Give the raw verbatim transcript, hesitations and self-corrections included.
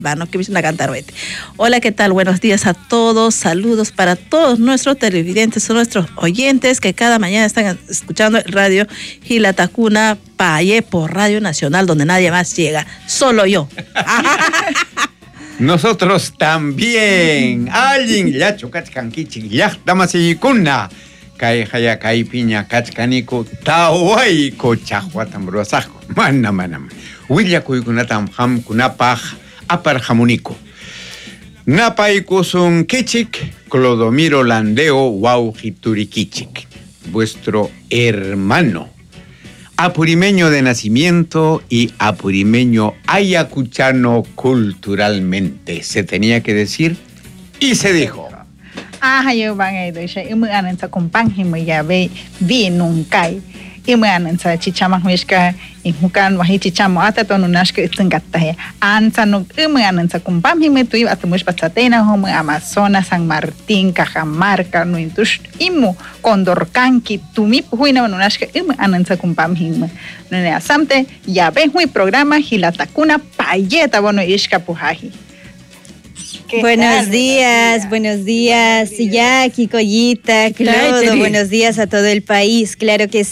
Vano que viene a cantar. Hola, ¿qué tal? Buenos días a todos. Saludos para todos nuestros televidentes, nuestros oyentes que cada mañana están escuchando el radio Gilatacuna Paye por Radio Nacional, donde nadie más llega. Solo yo. Nosotros también. Alguien ya chocachcanquichi, ya damasiyikuna. Kai haya kai piña kachkaniku tawai ko chahwatam brosako. Mana mana. Willa kuykunatam ham kunapaj apar jamunico. Napaikusun kichik, Clodomiro Landeo Wauhiturikichik, vuestro hermano. Apurimeño de nacimiento y apurimeño ayacuchano culturalmente. Se tenía que decir y se dijo. Ah, yo van a ir a ir a nuestra compañía y ya ve vi nunca y me han ensa chichama huesca y jucan wahi chichamo hasta todo unas que están gataje ansa no y me han ensa compañía me tuve hasta mucho pasatena como Amazonas San Martín Cajamarca no intus imu Condorcanqui tumi huina unas que y me han ensa compañía no ne asamte ya ve muy programa Gilatacuna Payeta bueno isca pujaji. Buenos días, buenos días, Jackie, Collita, Clodo, buenos días a todo el país, claro que sí.